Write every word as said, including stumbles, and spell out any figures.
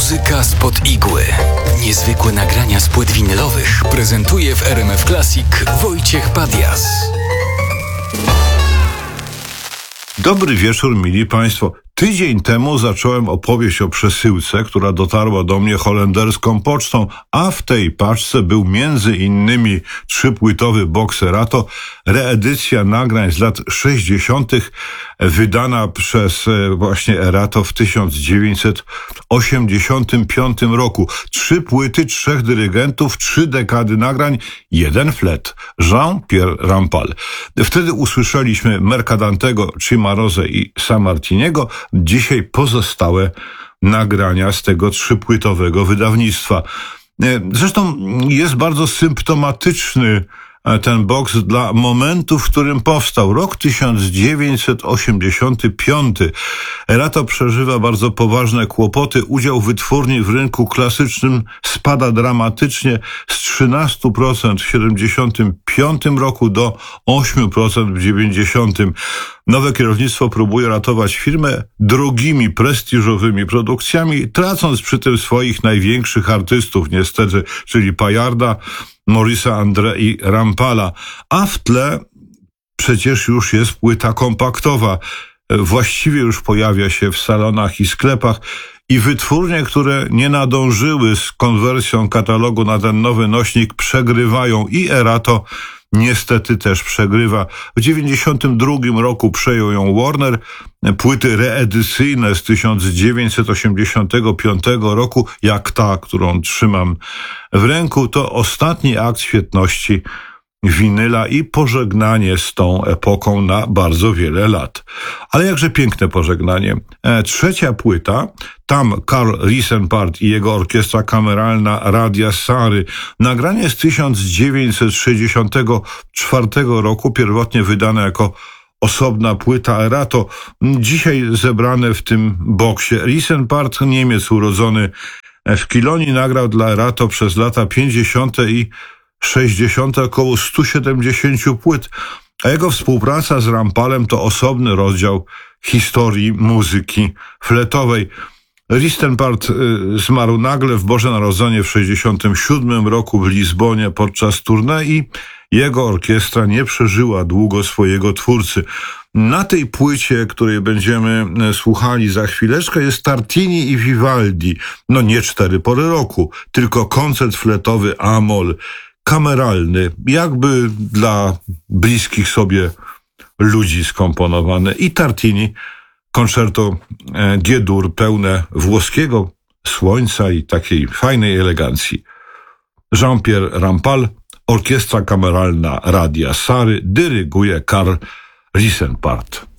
Muzyka spod igły. Niezwykłe nagrania z płyt winylowych prezentuje w R M F Classic Wojciech Padias. Dobry wieczór, mili Państwo. Tydzień temu zacząłem opowieść o przesyłce, która dotarła do mnie holenderską pocztą, a w tej paczce był między innymi trzypłytowy boks Erato, reedycja nagrań z lat sześćdziesiątych, wydana przez właśnie Erato w tysiąc dziewięćset osiemdziesiątym piątym roku. Trzy płyty, trzech dyrygentów, trzy dekady nagrań, jeden flet. Jean-Pierre Rampal. Wtedy usłyszeliśmy Mercadantego, Cimarosa i Sammartiniego. Dzisiaj pozostałe nagrania z tego trzypłytowego wydawnictwa. Zresztą jest bardzo symptomatyczny ten boks dla momentu, w którym powstał. Rok tysiąc dziewięćset osiemdziesiąty piąty. Erato przeżywa bardzo poważne kłopoty. Udział wytwórni w rynku klasycznym spada dramatycznie z trzynastu procent w siedemdziesiątym piątym roku do ośmiu procent w dziewięćdziesiątym. Nowe kierownictwo próbuje ratować firmę drogimi, prestiżowymi produkcjami, tracąc przy tym swoich największych artystów, niestety, czyli Payarda, Maurice'a André i Rampala. A w tle przecież już jest płyta kompaktowa. Właściwie już pojawia się w salonach i sklepach. I wytwórnie, które nie nadążyły z konwersją katalogu na ten nowy nośnik, przegrywają i Erato niestety też przegrywa. W dziewięćdziesiątym drugim roku przejął ją Warner. Płyty reedycyjne z tysiąc dziewięćset osiemdziesiątego piątego roku, jak ta, którą trzymam w ręku, to ostatni akt świetności winyla i pożegnanie z tą epoką na bardzo wiele lat. Ale jakże piękne pożegnanie. E, trzecia płyta, tam Carl Riesenparth i jego orkiestra kameralna Radia Sary. Nagranie z tysiąc dziewięćset sześćdziesiątego czwartego roku, pierwotnie wydane jako osobna płyta Erato, dzisiaj zebrane w tym boksie. Riesenparth, Niemiec urodzony w Kilonii, nagrał dla Erato przez lata pięćdziesiąte i sześćdziesiąte około stu siedemdziesięciu płyt, a jego współpraca z Rampalem to osobny rozdział historii muzyki fletowej. Riesenparth zmarł nagle w Boże Narodzenie w sześćdziesiątym siódmym roku w Lizbonie podczas tournée i jego orkiestra nie przeżyła długo swojego twórcy. Na tej płycie, której będziemy słuchali za chwileczkę, jest Tartini i Vivaldi. No nie cztery pory roku, tylko koncert fletowy A-moll, kameralny, jakby dla bliskich sobie ludzi skomponowany. I Tartini, koncerto G-dur, pełne włoskiego słońca i takiej fajnej elegancji. Jean-Pierre Rampal, orkiestra kameralna Radia Sary, dyryguje Carl Riesenparth.